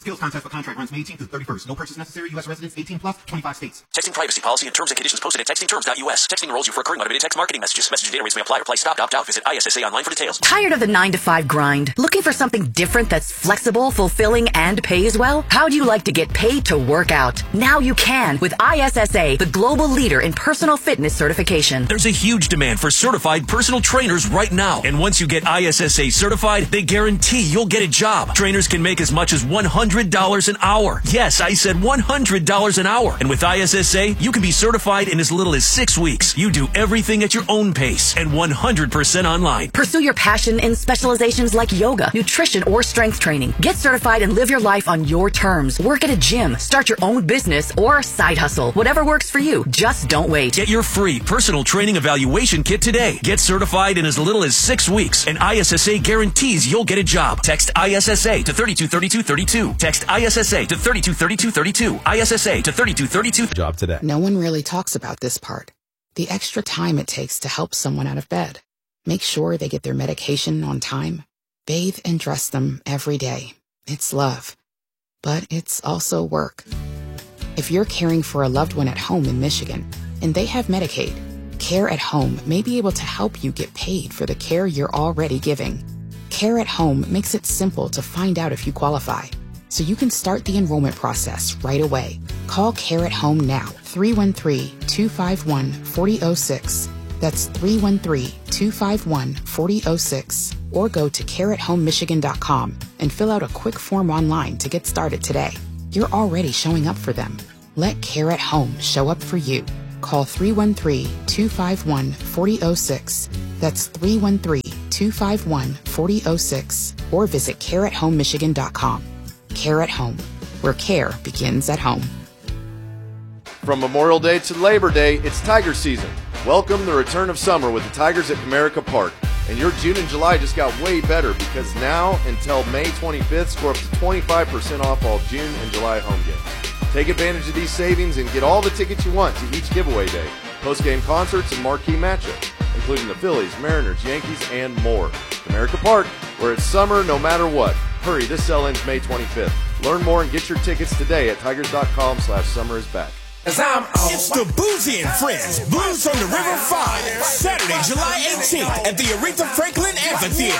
Skills contest for contract runs May 18th through 31st. No purchase necessary. U.S. residents 18 plus, 25 states. Texting privacy policy and terms and conditions posted at textingterms.us. Texting enrolls you for recurring automated text marketing messages. Message data rates may apply. Reply stop, opt out. Visit ISSA online for details. Tired of the 9-to-5 grind? Looking for something different that's flexible, fulfilling, and pays well? How'd you like to get paid to work out? Now you can with ISSA, the global leader in personal fitness certification. There's a huge demand for certified personal trainers right now. And once you get ISSA certified, they guarantee you'll get a job. Trainers can make as much as $100 an hour. Yes, I said $100 an hour. And with ISSA, you can be certified in as little as 6 weeks. You do everything at your own pace and 100% online. Pursue your passion in specializations like yoga, nutrition, or strength training. Get certified and live your life on your terms. Work at a gym, start your own business, or side hustle. Whatever works for you. Just don't wait. Get your free personal training evaluation kit today. Get certified in as little as 6 weeks. And ISSA guarantees you'll get a job. Text ISSA to 323232. Text ISSA to 323232. ISSA to 3232. Job today. No one really talks about this part. The extra time it takes to help someone out of bed. Make sure they get their medication on time. Bathe and dress them every day. It's love. But it's also work. If you're caring for a loved one at home in Michigan and they have Medicaid, Care at Home may be able to help you get paid for the care you're already giving. Care at Home makes it simple to find out if you qualify, so you can start the enrollment process right away. Call Care at Home now, 313-251-4006. That's 313-251-4006. Or go to careathomemichigan.com and fill out a quick form online to get started today. You're already showing up for them. Let Care at Home show up for you. Call 313-251-4006. That's 313-251-4006. Or visit careathomemichigan.com. Care at Home, where care begins at home. From Memorial Day to Labor Day, it's Tiger season. Welcome the return of summer with the Tigers at Comerica Park. And your June and July just got way better because now until May 25th, score up to 25% off all June and July home games. Take advantage of these savings and get all the tickets you want to each giveaway day, post-game concerts, and marquee matchups, including the Phillies, Mariners, Yankees, and more. Comerica Park, where it's summer no matter what. Hurry, this sell ends May 25th. Learn more and get your tickets today at tigers.com/summerisback. It's the Boozy and Friends Blues on the River 5, Saturday, July 18th at the Aretha Franklin Amphitheater.